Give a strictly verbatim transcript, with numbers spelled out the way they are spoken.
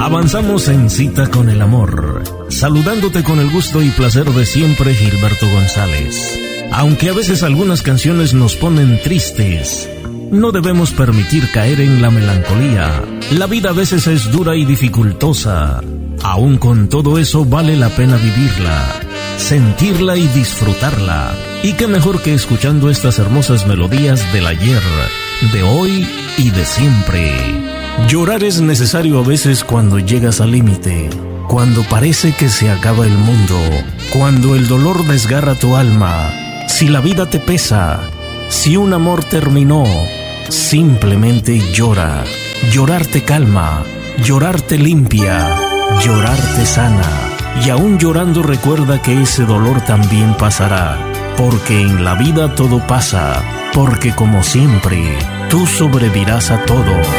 Avanzamos en Cita con el Amor, saludándote con el gusto y placer de siempre, Gilberto González. Aunque a veces algunas canciones nos ponen tristes, no debemos permitir caer en la melancolía. La vida a veces es dura y dificultosa. Aún con todo eso vale la pena vivirla, sentirla y disfrutarla. Y qué mejor que escuchando estas hermosas melodías del ayer, de hoy y de siempre. Llorar es necesario a veces cuando llegas al límite, cuando parece que se acaba el mundo, cuando el dolor desgarra tu alma. Si la vida te pesa, si un amor terminó, simplemente llora. Llorar te calma, llorar te limpia, llorar te sana. Y aún llorando recuerda que ese dolor también pasará, porque en la vida todo pasa, porque como siempre, tú sobrevivirás a todo.